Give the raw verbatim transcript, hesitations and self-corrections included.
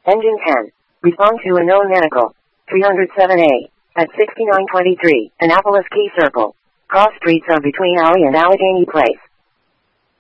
Engine ten. Respond to unknown medical. three oh seven A. At sixty-nine twenty-three, Annapolis Key Circle. Cross streets are between Alley and Allegheny Place.